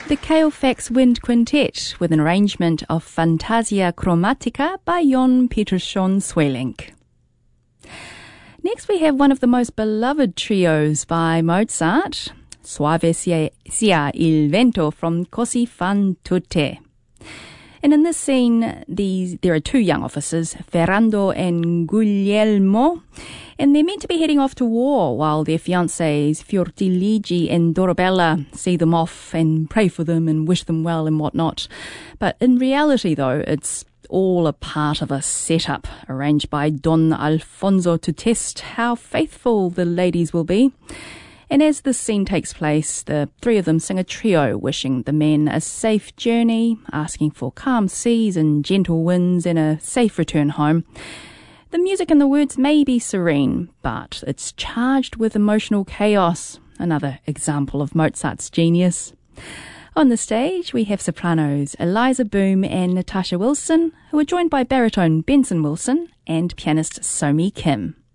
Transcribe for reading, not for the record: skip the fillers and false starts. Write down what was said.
The Kalefax Wind Quintet with an arrangement of Fantasia Chromatica by Jon Petersson Sweelinck. Next we have one of the most beloved trios by Mozart, Suave sia il vento from Così fan tutte. And in this scene, there are two young officers, Ferrando and Guglielmo, and they're meant to be heading off to war while their fiancés, Fiordiligi and Dorabella, see them off and pray for them and wish them well and whatnot. But in reality, though, it's all a part of a setup arranged by Don Alfonso to test how faithful the ladies will be. And as this scene takes place, the three of them sing a trio, wishing the men a safe journey, asking for calm seas and gentle winds and a safe return home. The music and the words may be serene, but it's charged with emotional chaos, another example of Mozart's genius. On the stage, we have sopranos Eliza Boom and Natasha Wilson, who are joined by baritone Benson Wilson and pianist Somi Kim.